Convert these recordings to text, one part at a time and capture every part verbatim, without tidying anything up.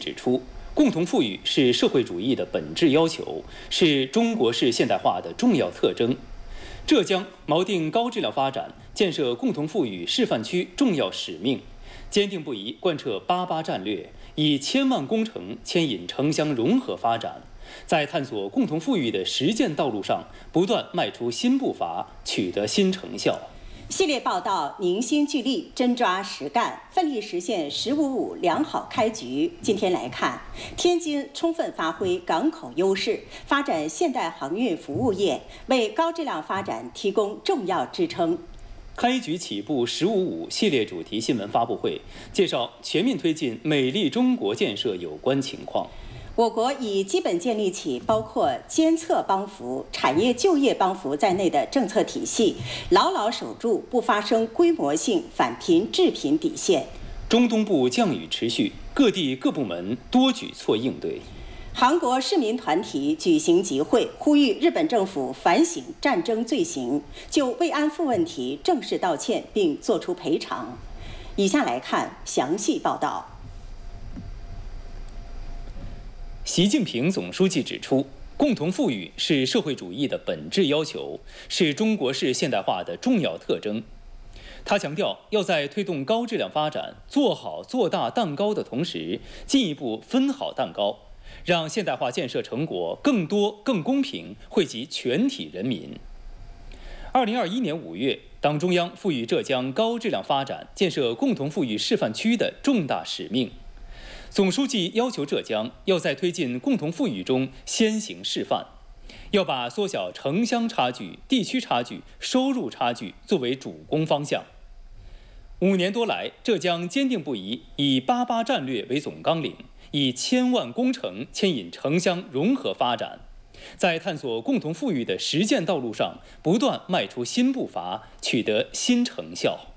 指出，共同富裕是社会主义的本质要求，是中国式现代化的重要特征。浙江锚定高质量发展、建设共同富裕示范区重要使命，坚定不移贯彻“八八”战略，以千万工程牵引城乡融合发展，在探索共同富裕的实践道路上不断迈出新步伐，取得新成效。 系列报道凝心聚力，真抓实干，奋力实现“十五五”良好开局。今天来看，天津充分发挥港口优势，发展现代航运服务业，为高质量发展提供重要支撑。 开局起步“十五五”系列主题新闻发布会介绍全面推进美丽中国建设有关情况。 我国已基本建立起包括监测帮扶、产业就业帮扶在内的政策体系，牢牢守住不发生规模性返贫致贫底线。 中东部降雨持续，各地各部门多举措应对。 韩国市民团体举行集会，呼吁日本政府反省战争罪行，就慰安妇问题正式道歉并作出赔偿。以下来看详细报道。 习近平总书记指出，共同富裕是社会主义的本质要求，是中国式现代化的重要特征。他强调，要在推动高质量发展、做好做大蛋糕的同时，进一步分好蛋糕，让现代化建设成果更多、更公平惠及全体人民。二零二一年五月，党中央赋予浙江高质量发展、建设共同富裕示范区的重大使命。总书记要求浙江要在推进共同富裕中先行示范，要把缩小城乡差距、地区差距、收入差距作为主攻方向。五年多来，浙江坚定不移以“八八”战略为总纲领，以千万工程牵引城乡融合发展，在探索共同富裕的实践道路上不断迈出新步伐，取得新成效。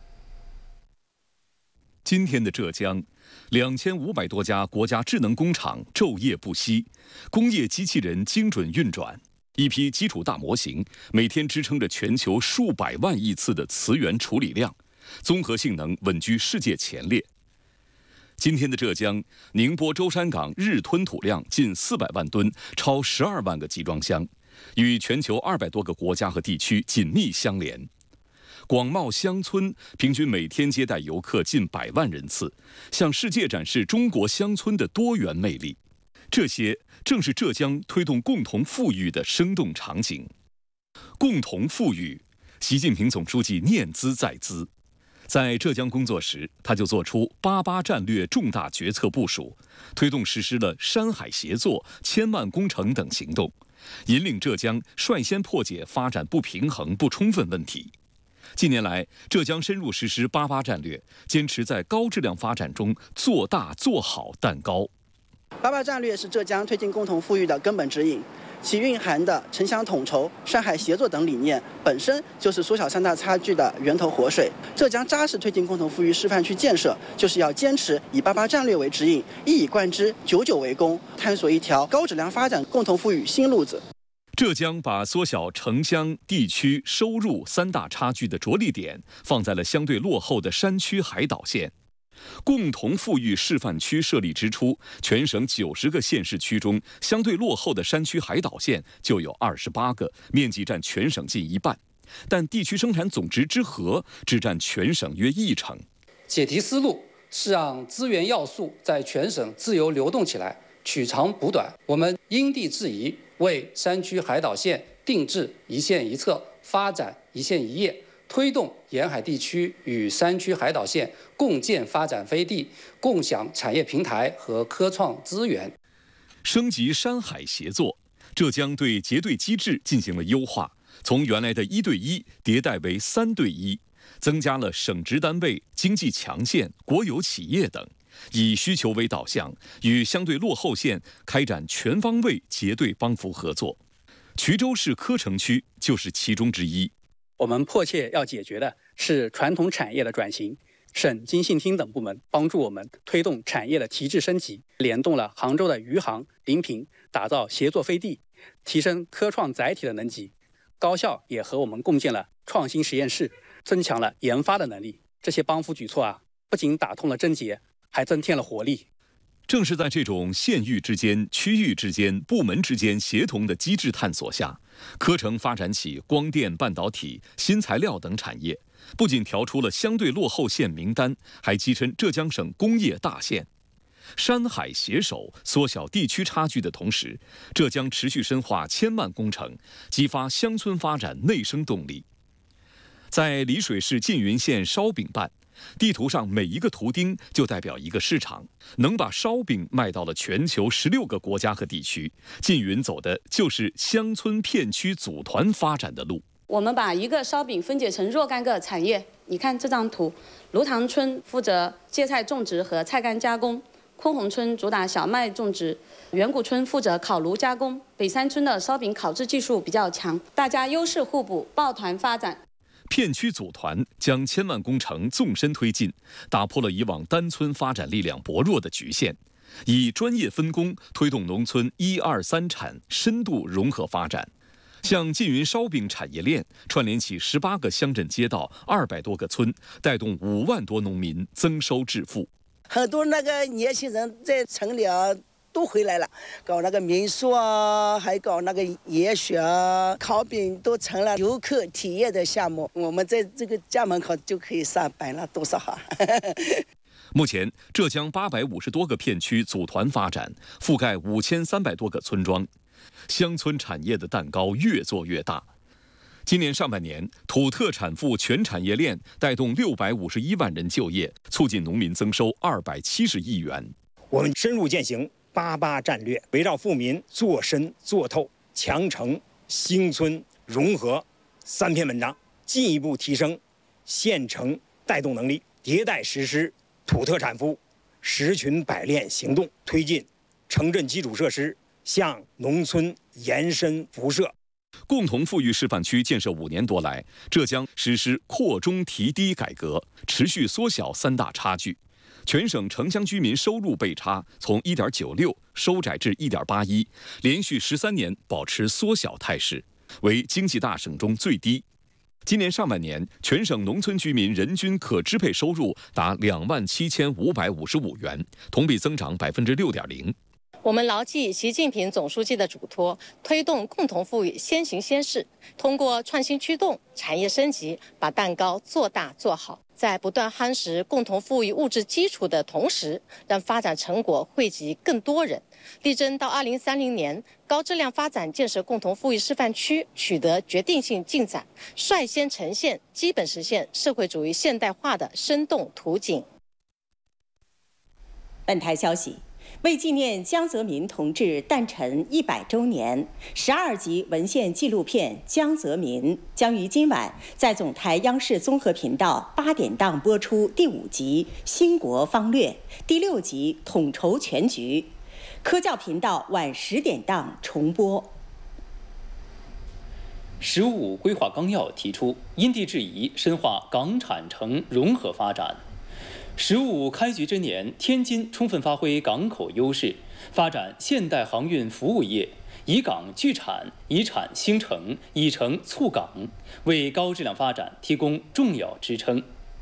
今天的浙江，两千五百多家国家智能工厂昼夜不息，工业机器人精准运转，一批基础大模型每天支撑着全球数百万亿次的词源处理量，综合性能稳居世界前列。今天的浙江，宁波舟山港日吞吐量近四百万吨，超十二万个集装箱，与全球二百多个国家和地区紧密相连。广袤乡村平均每天接待游客近百万人次，向世界展示中国乡村的多元魅力。这些正是浙江推动共同富裕的生动场景。共同富裕，习近平总书记念兹在兹。在浙江工作时，他就做出“八八”战略重大决策部署，推动实施了山海协作、千万工程等行动，引领浙江率先破解发展不平衡不充分问题。近年来，浙江深入实施“八八”战略，坚持在高质量发展中做大做好蛋糕。 八八战略是浙江推进共同富裕的根本指引，其蕴含的城乡统筹、山海协作等理念，本身就是缩小三大差距的源头活水。浙江扎实推进共同富裕示范区建设，就是要坚持以八八战略为指引，一以贯之，久久为功，探索一条高质量发展共同富裕新路子。 浙江把缩小城乡、地区、收入三大差距的着力点放在了相对落后的山区海岛县。共同富裕示范区设立之初，全省九十个县市区中，相对落后的山区海岛县就有二十八个，面积占全省近一半，但地区生产总值之和只占全省约一成。 解题思路是让资源要素在全省自由流动起来，取长补短。我们因地制宜，为山区海岛县定制一县一策，发展一县一业，推动沿海地区与山区海岛县共建发展飞地，共享产业平台和科创资源。 升级山海协作，浙江对结对机制进行了优化，从原来的一对一迭代为三对一，增加了省直单位、经济强县、国有企业等，以需求为导向，与相对落后县开展全方位结对帮扶合作。衢州市柯城区就是其中之一。 我们迫切要解决的是传统产业的转型，省经信厅等部门帮助我们推动产业的提质升级，联动了杭州的余杭、临平，打造协作飞地，提升科创载体的能级。高校也和我们共建了创新实验室，增强了研发的能力。这些帮扶举措啊，不仅打通了症结，还增添了活力。 正是在这种县域之间、区域之间、部门之间协同的机制探索下，科城发展起光电、半导体、新材料等产业，不仅调出了相对落后县名单，还跻身浙江省工业大县。山海携手，缩小地区差距的同时，浙江持续深化千万工程，激发乡村发展内生动力。在丽水市缙云县烧饼办，地图上每一个图钉就代表一个市场，能把烧饼卖到了全球十六个国家和地区。缙云走的就是乡村片区组团发展的路。 我们把一个烧饼分解成若干个产业，你看这张图，芦塘村负责芥菜种植和菜干加工，昆洪村主打小麦种植，远古村负责烤炉加工，北山村的烧饼烤制技术比较强，大家优势互补，抱团发展。 片区组团将千万工程纵深推进，打破了以往单村发展力量薄弱的局限，以专业分工推动农村一二三产深度融合发展。像缙云烧饼产业链串联起十八个乡镇街道、二百多个村，带动五万多农民增收致富。 很多那个年轻人在城里啊都回来了，搞那个民宿啊，还搞那个野雪啊，烤饼都成了游客体验的项目。我们在这个家门口就可以上班了，多少好！ 目前，浙江八百五十多个片区组团发展，覆盖五千三百多个村庄，乡村产业的蛋糕越做越大。今年上半年，土特产赋全产业链带动六百五十一万人就业，促进农民增收二百七十亿元。 我们深入践行八八战略，围绕富民做深做透、强城兴村融合三篇文章，进一步提升县城带动能力，迭代实施土特产赋十群百炼行动，推进城镇基础设施向农村延伸辐射。 共同富裕示范区建设五年多来，浙江实施扩中提低改革，持续缩小三大差距。全省城乡居民收入倍差从 一点九六 收窄至 一点八一， 连续十三年保持缩小态势，为经济大省中最低。今年上半年，全省农村居民人均可支配收入达两万七千五百五十五元，同比增长百分之六点零。 我们牢记习近平总书记的嘱托，推动共同富裕先行先试，通过创新驱动、产业升级，把蛋糕做大做好。在不断夯实共同富裕物质基础的同时，让发展成果惠及更多人，力争到二零三零年高质量发展建设共同富裕示范区取得决定性进展，率先呈现基本实现社会主义现代化的生动图景。 本台消息，为纪念江泽民同志诞辰一百周年，十二集文献纪录片《江泽民》将于今晚在总台央视综合频道八点档播出第五集《兴国方略》，第六集《统筹全局》，科教频道晚十点档重播。 十五规划纲要提出，因地制宜深化港产城融合发展。十五开局之年，天津充分发挥港口优势，发展现代航运服务业，以港聚产，以产兴城，以城促港，为高质量发展提供重要支撑。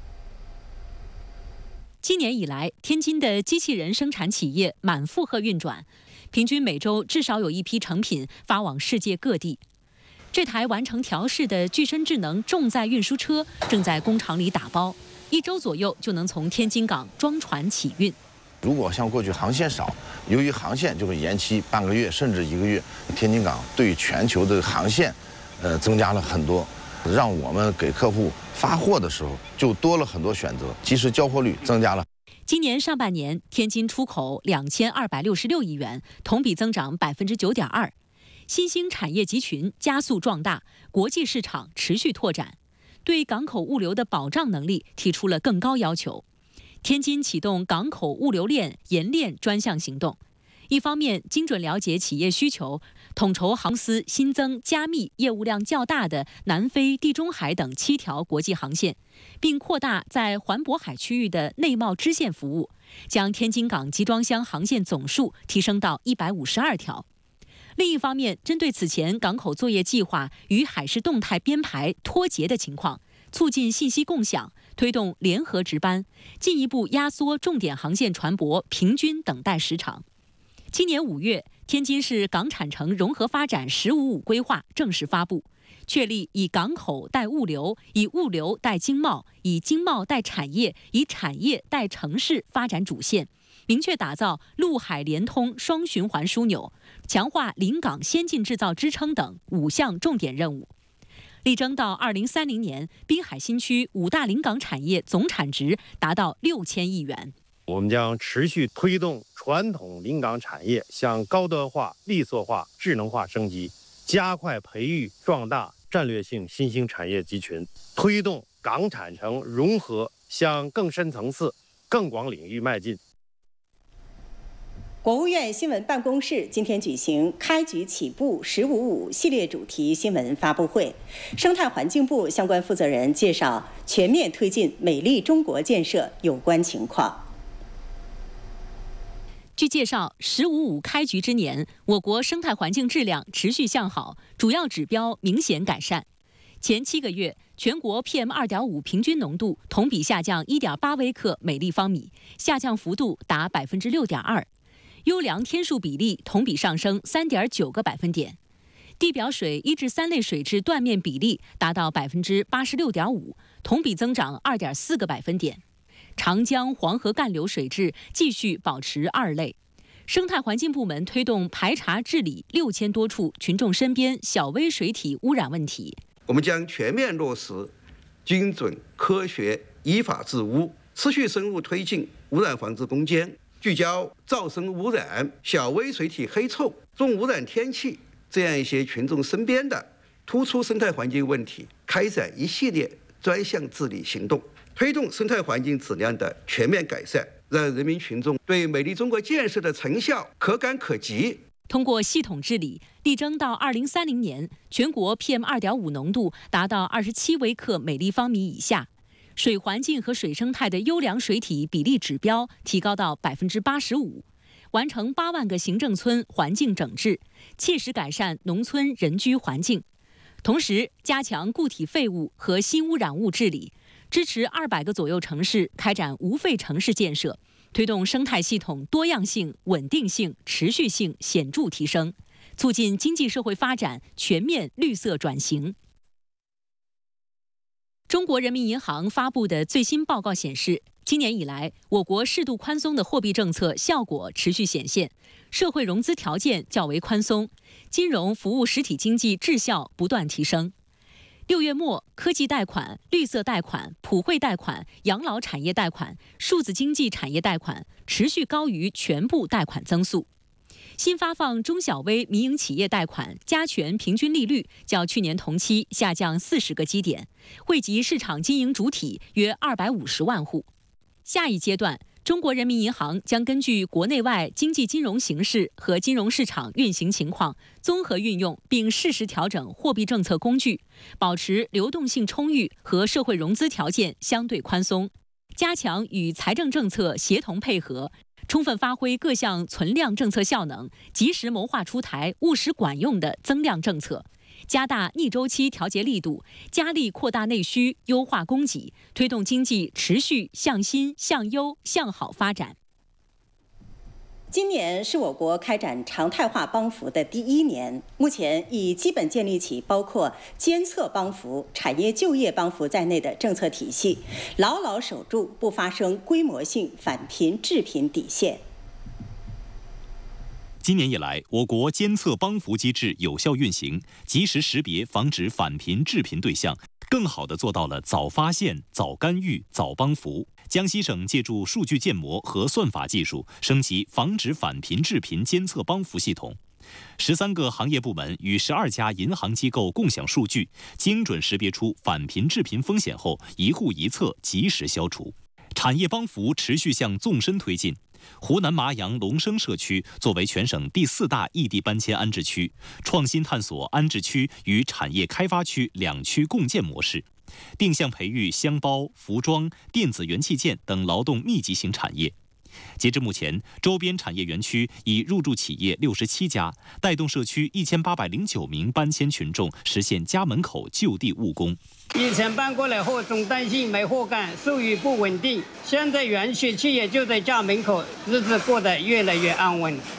今年以来，天津的机器人生产企业满负荷运转，平均每周至少有一批成品发往世界各地。这台完成调试的具身智能重载运输车正在工厂里打包。一周左右就能从天津港装船起运。 如果像过去航线少，由于航线就会延期半个月甚至一个月，天津港对全球的航线，呃，增加了很多，让我们给客户发货的时候就多了很多选择，及时交货率增加了。 今年上半年，天津出口两千二百六十六亿元，同比增长百分之九点二，新兴产业集群加速壮大，国际市场持续拓展。对港口物流的保障能力提出了更高要求。天津启动港口物流链研链专项行动，一方面精准了解企业需求，统筹航司新增加密业务量较大的南非、地中海等七条国际航线，并扩大在环渤海区域的内贸支线服务，将天津港集装箱航线总数提升到一百五十二条。另一方面，针对此前港口作业计划与海事动态编排脱节的情况，促进信息共享， 推动联合值班，进一步压缩重点航线船舶平均等待时长。今年五月，天津市港产城融合发展“十五五”规划正式发布，确立以港口带物流、以物流带经贸、以经贸带产业、以产业带城市发展主线，明确打造陆海联通双循环枢纽，强化临港先进制造支撑等五项重点任务。力争到二零三零年，滨海新区五大临港产业总产值达到六千亿元。 我们将持续推动传统临港产业向高端化、利索化、智能化升级，加快培育壮大战略性新兴产业集群，推动港产城融合向更深层次、更广领域迈进。 国务院新闻办公室今天举行开局起步“十五五”系列主题新闻发布会，生态环境部相关负责人介绍全面推进美丽中国建设有关情况。 据介绍，“十五五”开局之年，我国生态环境质量持续向好，主要指标明显改善。前七个月，全国 P M 二点五 平均浓度同比下降 一点八 微克每立方米，下降幅度达 百分之六点二。优良天数比例同比上升 三点九 个百分点，地表水一至三类水质断面比例达到 百分之八十六点五， 同比增长 二点四 个百分点。长江、黄河干流水质继续保持二类。生态环境部门推动排查治理六千多处群众身边小微水体污染问题。 我们将全面落实精准、科学、依法治污，持续深入推进污染防治攻坚。聚焦噪声污染、小微水体黑臭、重污染天气这样一些群众身边的突出生态环境问题，开展一系列专项治理行动，推动生态环境质量的全面改善，让人民群众对美丽中国建设的成效可感可及。 通过系统治理，力争到二零三零年，全国 P M 二点五 浓度达到二十七微克每立方米以下。水环境和水生态的优良水体比例指标提高到 百分之八十五， 完成八万个行政村环境整治，切实改善农村人居环境。同时，加强固体废物和新污染物治理，支持二百个左右城市开展无废城市建设，推动生态系统多样性、稳定性、持续性显著提升，促进经济社会发展全面绿色转型。中国人民银行发布的最新报告显示，今年以来，我国适度宽松的货币政策效果持续显现，社会融资条件较为宽松，金融服务实体经济质效不断提升。六月末，科技贷款、绿色贷款、普惠贷款、养老产业贷款、数字经济产业贷款持续高于全部贷款增速。新发放中小微民营企业贷款加权平均利率较去年同期下降四十个基点，惠及市场经营主体约二百五十万户。下一阶段，中国人民银行将根据国内外经济金融形势和金融市场运行情况，综合运用并适时调整货币政策工具，保持流动性充裕和社会融资条件相对宽松，加强与财政政策协同配合，充分发挥各项存量政策效能，及时谋划出台务实管用的增量政策，加大逆周期调节力度，加力扩大内需，优化供给，推动经济持续向新、向优、向好发展。 今年是我国开展常态化帮扶的第一年，目前已基本建立起包括监测帮扶、产业就业帮扶在内的政策体系，牢牢守住不发生规模性返贫致贫底线。 今年以来，我国监测帮扶机制有效运行，及时识别防止返贫致贫对象，更好地做到了早发现、早干预、早帮扶。江西省借助数据建模和算法技术，升级防止返贫致贫监测帮扶系统。十三个行业部门与十二家银行机构共享数据，精准识别出返贫致贫风险后，一户一策及时消除。产业帮扶持续向纵深推进。湖南麻阳龙生社区作为全省第四大异地搬迁安置区，创新探索安置区与产业开发区两区共建模式，定向培育箱包、服装、电子元器件等劳动密集型产业。 截至目前，周边产业园区已入驻企业六十七家，带动社区一千八百零九名搬迁群众实现家门口就地务工。 以前搬过来后总担心没活干，收入不稳定，现在园区企业就在家门口，日子过得越来越安稳。